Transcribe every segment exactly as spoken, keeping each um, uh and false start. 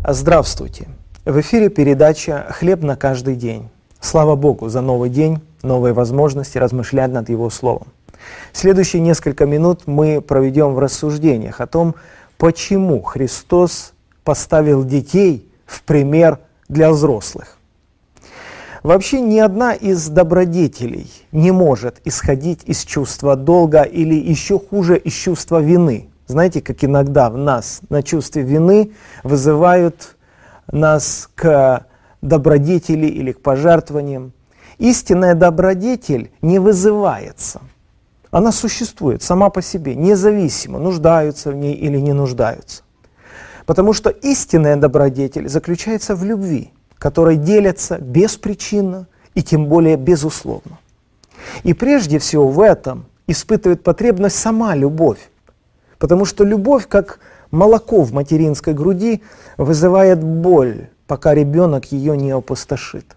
Здравствуйте! В эфире передача «Хлеб на каждый день». Слава Богу за новый день, новые возможности размышлять над Его Словом. Следующие несколько минут мы проведем в рассуждениях о том, почему Христос поставил детей в пример для взрослых. Вообще ни одна из добродетелей не может исходить из чувства долга или еще хуже из чувства вины. Знаете, как иногда в нас на чувстве вины вызывают нас к добродетели или к пожертвованиям. Истинная добродетель не вызывается. Она существует сама по себе, независимо, нуждаются в ней или не нуждаются. Потому что истинная добродетель заключается в любви, которой делятся беспричинно и тем более безусловно. И прежде всего в этом испытывает потребность сама любовь. Потому что любовь, как молоко в материнской груди, вызывает боль, пока ребенок ее не опустошит.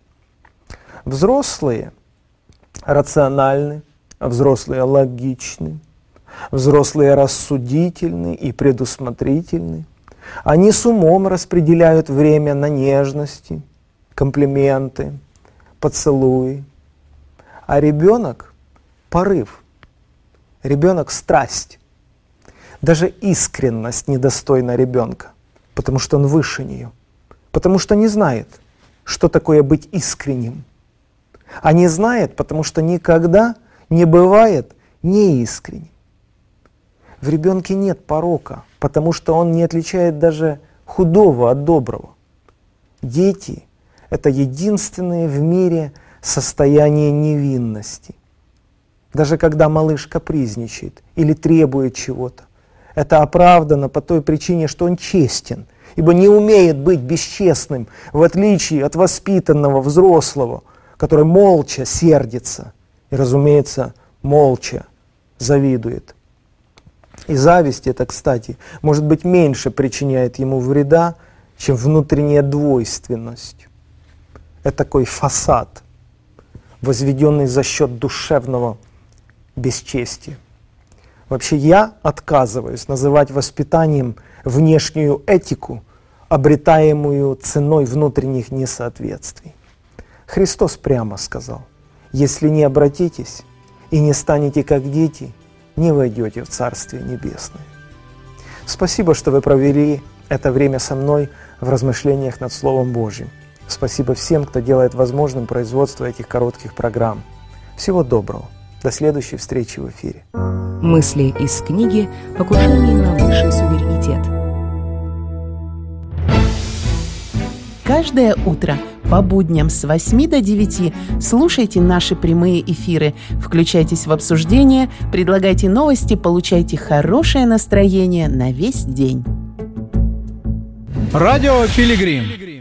Взрослые рациональны, взрослые логичны, взрослые рассудительны и предусмотрительны. Они с умом распределяют время на нежности, комплименты, поцелуи. А ребенок – порыв, ребенок – страсть. Даже искренность недостойна ребенка, потому что он выше нее, потому что не знает, что такое быть искренним. А не знает, потому что никогда не бывает неискренним. В ребенке нет порока, потому что он не отличает даже худого от доброго. Дети – это единственное в мире состояние невинности. Даже когда малыш капризничает или требует чего-то, это оправдано по той причине, что он честен, ибо не умеет быть бесчестным, в отличие от воспитанного взрослого, который молча сердится и, разумеется, молча завидует. И зависть эта, кстати, может быть, меньше причиняет ему вреда, чем внутренняя двойственность. Это такой фасад, возведенный за счет душевного бесчестия. Вообще я отказываюсь называть воспитанием внешнюю этику, обретаемую ценой внутренних несоответствий. Христос прямо сказал: «Если не обратитесь и не станете как дети, не войдете в Царствие Небесное». Спасибо, что вы провели это время со мной в размышлениях над Словом Божьим. Спасибо всем, кто делает возможным производство этих коротких программ. Всего доброго. До следующей встречи в эфире. Мысли из книги «Покушение на высший суверенитет». Каждое утро по будням с восьми до девяти слушайте наши прямые эфиры, включайтесь в обсуждение, предлагайте новости, получайте хорошее настроение на весь день. Радио Пилигрим.